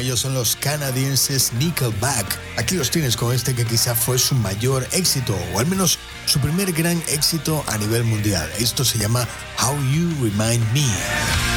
ellos son los canadienses Nickelback. Aquí los tienes con este que quizá fue su mayor éxito, o al menos su primer gran éxito a nivel mundial. Esto se llama How You Remind Me.